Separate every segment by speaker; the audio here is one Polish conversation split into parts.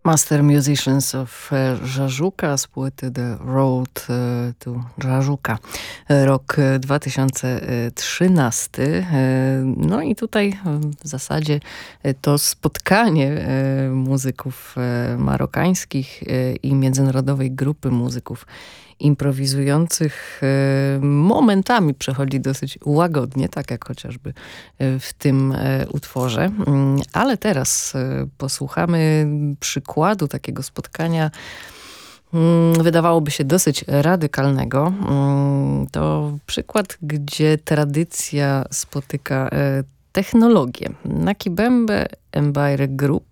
Speaker 1: Master Musicians of Żarzuka z płyty The Road to Żarzuka, rok 2013. No i tutaj w zasadzie to spotkanie muzyków marokańskich i międzynarodowej grupy muzyków improwizujących momentami przechodzi dosyć łagodnie, tak jak chociażby w tym utworze. Ale teraz posłuchamy przykładu takiego spotkania, wydawałoby się dosyć radykalnego. To przykład, gdzie tradycja spotyka technologię. Nakibembe Empire Group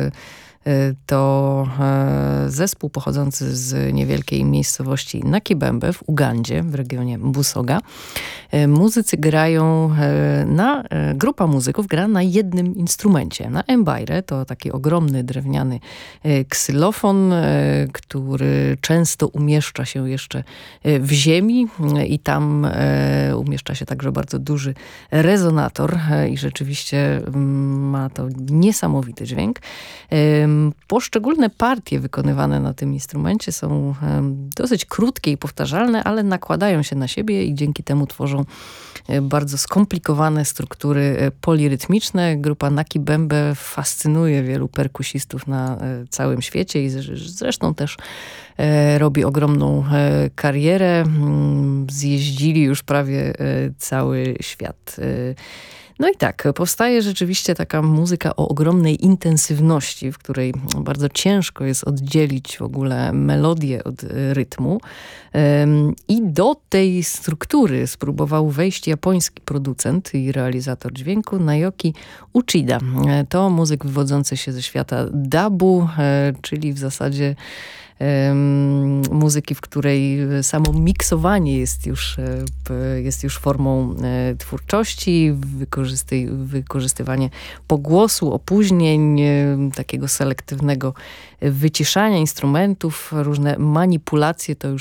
Speaker 1: to zespół pochodzący z niewielkiej miejscowości Nakibembe w Ugandzie, w regionie Busoga. Muzycy grają grupa muzyków gra na jednym instrumencie. Na embire, to taki ogromny drewniany ksylofon, który często umieszcza się jeszcze w ziemi i tam umieszcza się także bardzo duży rezonator i rzeczywiście ma to niesamowity dźwięk. Poszczególne partie wykonywane na tym instrumencie są dosyć krótkie i powtarzalne, ale nakładają się na siebie i dzięki temu tworzą bardzo skomplikowane struktury polirytmiczne. Grupa Nakibembe fascynuje wielu perkusistów na całym świecie i zresztą też robi ogromną karierę. Zjeździli już prawie cały świat. No i tak, powstaje rzeczywiście taka muzyka o ogromnej intensywności, w której bardzo ciężko jest oddzielić w ogóle melodię od rytmu. I do tej struktury spróbował wejść japoński producent i realizator dźwięku Naoki Uchida. To muzyk wywodzący się ze świata dubu, czyli w zasadzie muzyki, w której samo miksowanie jest już formą twórczości, wykorzystywanie pogłosu, opóźnień, takiego selektywnego wyciszania instrumentów, różne manipulacje to już